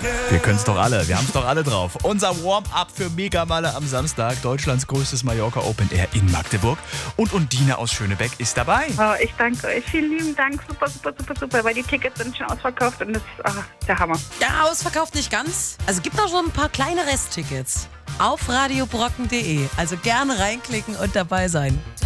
Wir können es doch alle, wir haben es doch alle drauf. Unser Warm-up für Megamalle am Samstag, Deutschlands größtes Mallorca Open Air in Magdeburg. Und Undine aus Schönebeck ist dabei. Oh, ich danke euch. Vielen lieben Dank. Super, super, super, super. Weil die Tickets sind schon ausverkauft und das ist der Hammer. Ja, ausverkauft nicht ganz. Also gibt auch schon ein paar kleine Resttickets auf radiobrocken.de. Also gerne reinklicken und dabei sein.